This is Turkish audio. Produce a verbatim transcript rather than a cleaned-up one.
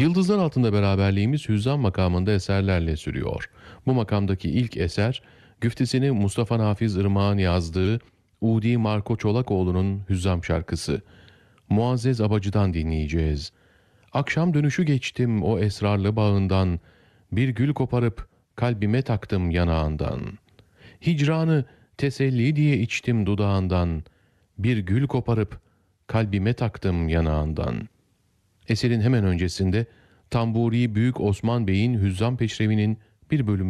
Yıldızlar Altında beraberliğimiz Hüzzam makamında eserlerle sürüyor. Bu makamdaki ilk eser, güftesini Mustafa Nafiz Irmak'ın yazdığı Udi Marko Çolakoğlu'nun Hüzzam şarkısı. Muazzez Abacı'dan dinleyeceğiz. Akşam dönüşü geçtim o esrarlı bağından, bir gül koparıp kalbime taktım yanağından. Hicranı teselli diye içtim dudağından, bir gül koparıp kalbime taktım yanağından. Eserin hemen öncesinde Tamburi Büyük Osman Bey'in Hüzzam Peşrevi'nin bir bölümü